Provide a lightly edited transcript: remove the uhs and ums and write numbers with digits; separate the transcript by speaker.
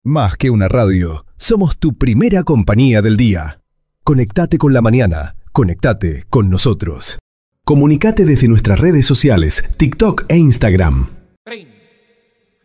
Speaker 1: Más que una radio, somos tu primera compañía del día. Conectate con la mañana, conectate con nosotros. Comunicate desde nuestras redes sociales, TikTok e Instagram.
Speaker 2: 30.